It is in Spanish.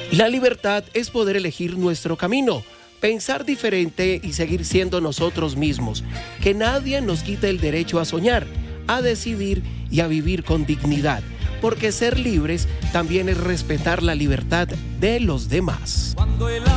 La libertad es poder elegir nuestro camino, pensar diferente y seguir siendo nosotros mismos. Que nadie nos quite el derecho a soñar, a decidir y a vivir con dignidad. Porque ser libres también es respetar la libertad de los demás.